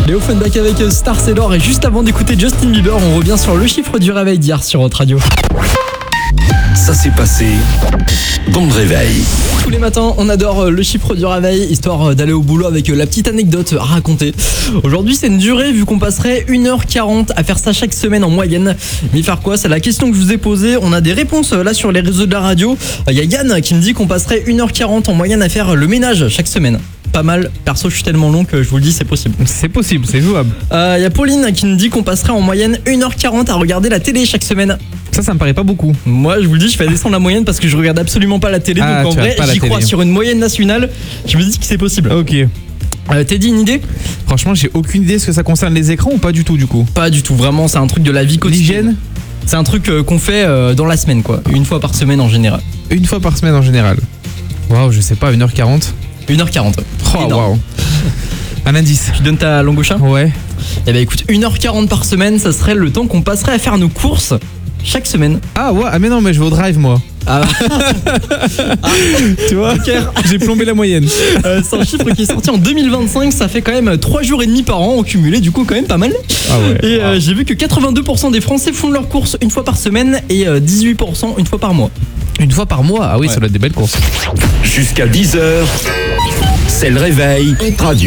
Léo Funback avec Star Sailor. Et juste avant d'écouter Justin Bieber, on revient sur le chiffre du réveil d'hier sur Hot Radio. Ça s'est passé dans le réveil. Tous les matins, on adore le chiffre du réveil, histoire d'aller au boulot avec la petite anecdote à raconter. Aujourd'hui, c'est une durée vu qu'on passerait 1h40 à faire ça chaque semaine en moyenne. Mais faire quoi? C'est la question que je vous ai posée. On a des réponses là sur les réseaux de la radio. Il y a Yann qui me dit qu'on passerait 1h40 en moyenne à faire le ménage chaque semaine. Pas mal. Perso, je suis tellement long que je vous le dis, c'est possible. C'est possible, c'est jouable. Il y a Pauline qui me dit qu'on passerait en moyenne 1h40 à regarder la télé chaque semaine. Ça me paraît pas beaucoup. Moi, je vous le dis, je fais descendre la moyenne parce que je regarde absolument pas la télé. Ah, donc en tu vrai, regardes pas la j'y crois télé. sur une moyenne nationale. Je me dis que c'est possible. Ok. Teddy, une idée? Franchement, j'ai aucune idée. Est-ce que ça concerne les écrans ou pas du tout du coup? Pas du tout, vraiment, c'est un truc de la vie quotidienne. L'hygiène? C'est un truc qu'on fait dans la semaine, quoi. Une fois par semaine en général. Une fois par semaine en général. Waouh, je sais pas, 1h40. 1h40. Ouais. Oh Énorme. waouh. Un indice. Tu donnes ta langue au chat? Ouais. Eh ben écoute, 1h40 par semaine, ça serait le temps qu'on passerait à faire nos courses chaque semaine. Ah ouais, ah mais non, mais je vais au drive moi. Ah, Tu vois? ok. J'ai plombé la moyenne. C'est un chiffre qui est sorti en 2025, ça fait quand même 3 jours et demi par an en cumulé, du coup quand même pas mal. Ah ouais. Et j'ai vu que 82% des Français font leurs courses une fois par semaine et 18% une fois par mois. Une fois par mois? Ah oui, Ouais. ça doit être des belles courses. Jusqu'à 10h, c'est le réveil Hot Radio.